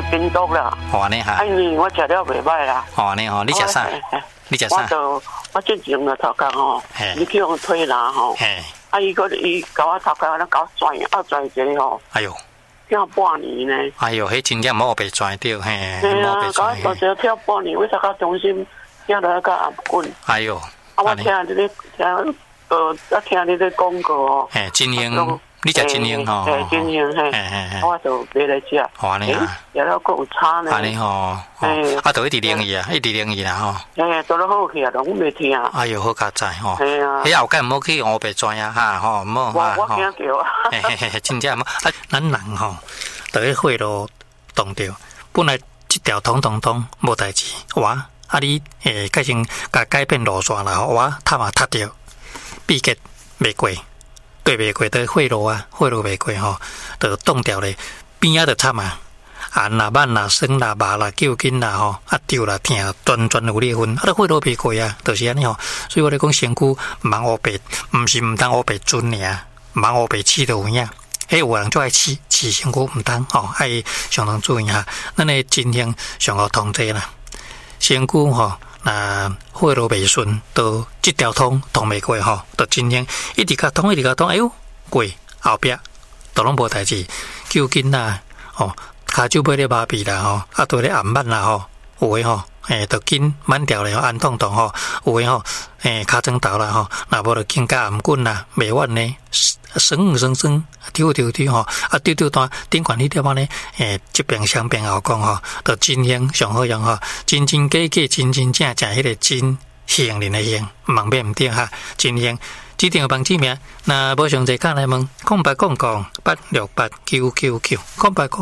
冰毒啦。 哦，安尼哈。 因为我食了袂歹啦。 哦，安尼吼，你食啥？你食啥？ 我之前就头壳吼，你去用推拿吼。伊甲我头壳搞转一个吼。 哎呦！ 跳半年呢。 哎呦，迄真正冇被转掉嘿。 对啊，搞到就跳半年，为啥到中心跳到个阿滚？ 哎呦！ 我听你咧听你咧广告哦。 金英，你食金英吼？ 金英嘿。我就买来食。 哦，安尼啊。 食了够有差呢。 安尼吼。啊，就一直灵伊啊，一直灵伊啦吼。 做得好去啊，拢袂听。 哎呦，好加载吼。 系啊。 迄后盖唔好去乌白转啊哈吼，唔好哈。 我惊叫啊。 真正唔好。啊，咱人吼，就喺血路动着，本来一条通无代志，哇！啊，你改成甲改变路线啦，哇，踏嘛踏着，毕节袂过，对袂过的血路啊，血路袂过吼，就冻掉咧，边仔就插嘛，汗啦、慢啦、酸啦、麻啦、揪筋啦吼，啊丢啦、疼，全有裂痕，啊，血路袂过啊，就是安尼吼。所以我咧讲身躯毋通乌白，毋是毋通乌白准尔，毋通乌白饲就有影。有人就爱饲身躯毋通吼，爱上通注意下，咱诶真型上好通济啦。身躯吼，那血路袂顺，都即条通袂过吼，就真正一直甲通，哎呦过后壁都拢无代志，揪筋啦，吼，骹手尾咧麻痹啦，吼，啊都咧暗慢啦，吼，有诶吼，就筋慢条咧，按痛吼，有诶吼，骹肿头啦，吼，若无就筋甲暗滚啦，袂稳咧，酸，丢吼，啊丢单顶管迄条仔咧，这边相边后讲吼，就真型上好用吼，真假，真正迄个真型人诶型，茫免毋对哈，真型。指定帮指名，那无详细讲来问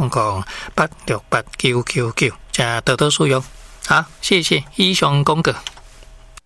，08889999，08889999，请多多使用。好，谢谢以上讲过。